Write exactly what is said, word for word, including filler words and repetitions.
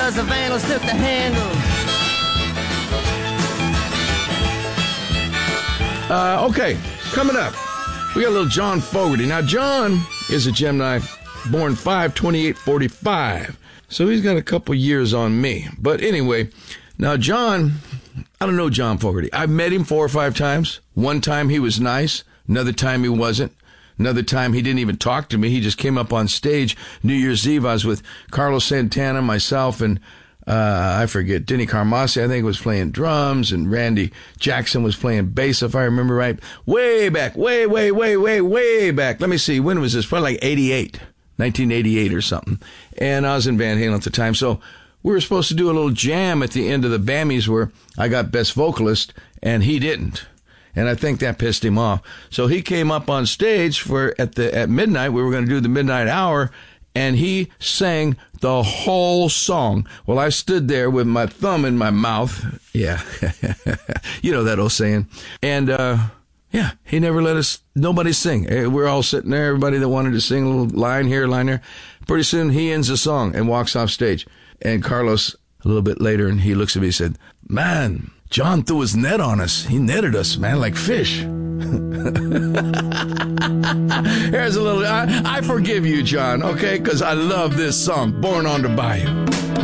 cause the vandals took the handle. Uh, okay, coming up, we got a little John Fogerty. Now, John is a Gemini, born five twenty-eight forty-five, so he's got a couple years on me. But anyway, now John, I don't know John Fogerty. I've met him four or five times. One time he was nice, another time he wasn't. Another time he didn't even talk to me. He just came up on stage New Year's Eve. I was with Carlos Santana, myself, and Uh, I forget, Denny Carmassi, I think, was playing drums, and Randy Jackson was playing bass, if I remember right. Way back, way, way, way, way, way back. Let me see, when was this? Probably like eighty-eight, nineteen eighty-eight or something. And I was in Van Halen at the time. So we were supposed to do a little jam at the end of the Bammies where I got Best Vocalist, and he didn't. And I think that pissed him off. So he came up on stage for at the at midnight. We were going to do the midnight hour, and he sang the whole song. Well, I stood there with my thumb in my mouth. Yeah. You know that old saying. And, uh, yeah, he never let us, nobody sing. We're all sitting there, everybody that wanted to sing a little line here, line there. Pretty soon he ends the song and walks off stage. And Carlos, a little bit later, and he looks at me and said, man, John threw his net on us. He netted us, man, like fish. Here's a little, I, I forgive you, John, okay? Because I love this song, Born on the Bayou.